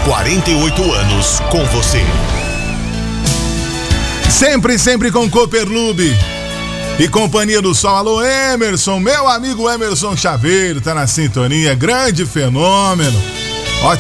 48 anos com você. Sempre com Cooperlube e Companhia do Sol. Alô, Emerson, meu amigo Emerson Chaveiro, tá na sintonia, grande fenômeno.